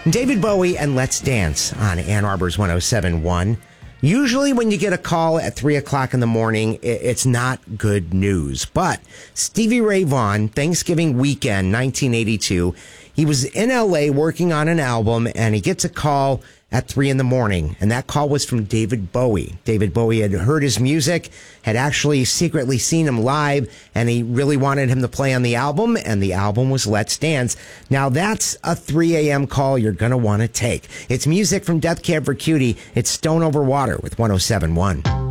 David Bowie and Let's Dance on Ann Arbor's 107.1. Usually when you get a call at 3 o'clock in the morning, it's not good news. But Stevie Ray Vaughan, Thanksgiving weekend, 1982, he was in L.A. working on an album, and he gets a call at 3 in the morning. And that call was from David Bowie. David Bowie had heard his music, had actually secretly seen him live, and he really wanted him to play on the album, and the album was Let's Dance. Now, that's a 3 a.m. call you're going to want to take. It's music from Death Cab for Cutie. It's Stone Over Water with 107.1.